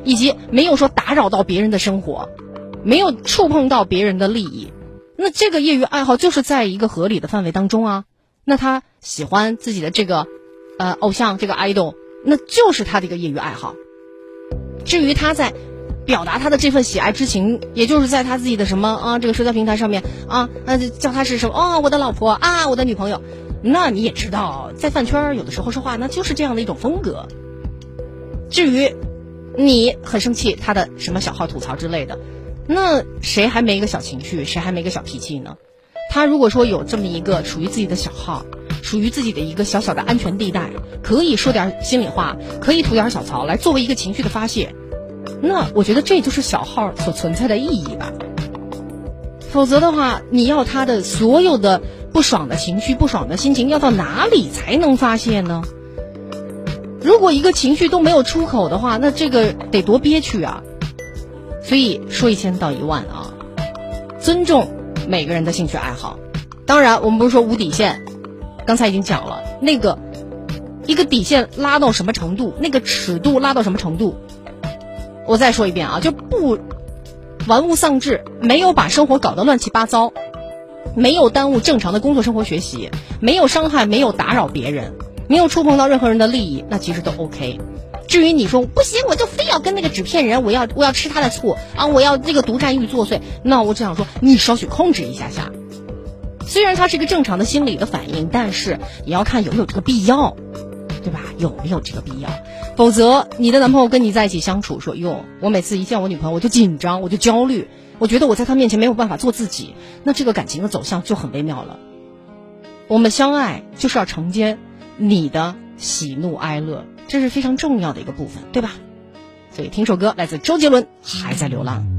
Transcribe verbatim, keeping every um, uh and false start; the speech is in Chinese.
以及没有说打扰到别人的生活，没有触碰到别人的利益，那这个业余爱好就是在一个合理的范围当中啊。那他喜欢自己的这个呃偶像，这个 idol， 那就是他的一个业余爱好。至于他在表达他的这份喜爱之情，也就是在他自己的什么啊这个社交平台上面啊，那叫他是什么啊我的老婆啊我的女朋友，那你也知道，在饭圈有的时候说话那就是这样的一种风格。至于你很生气他的什么小号吐槽之类的，那谁还没一个小情绪，谁还没个小脾气呢？他如果说有这么一个属于自己的小号，属于自己的一个小小的安全地带，可以说点心里话，可以吐点小槽来作为一个情绪的发泄，那我觉得这就是小号所存在的意义吧。否则的话，你要他的所有的不爽的情绪，不爽的心情要到哪里才能发泄呢？如果一个情绪都没有出口的话，那这个得多憋屈啊。所以说一千道一万啊，尊重每个人的兴趣爱好。当然我们不是说无底线，刚才已经讲了，那个一个底线拉到什么程度，那个尺度拉到什么程度，我再说一遍啊，就不玩物丧志，没有把生活搞得乱七八糟，没有耽误正常的工作生活学习，没有伤害，没有打扰别人，没有触碰到任何人的利益，那其实都 OK。 至于你说不行，我就非要跟那个纸片人，我要我要吃他的醋啊，我要这个独占欲作祟，那我只想说你稍许控制一下下。虽然它是一个正常的心理的反应，但是也要看有没有这个必要，对吧？有没有这个必要？否则你的男朋友跟你在一起相处说，哟，我每次一见我女朋友我就紧张，我就焦虑，我觉得我在她面前没有办法做自己，那这个感情的走向就很微妙了。我们相爱就是要承接你的喜怒哀乐，这是非常重要的一个部分，对吧？所以听首歌，来自周杰伦，还在流浪。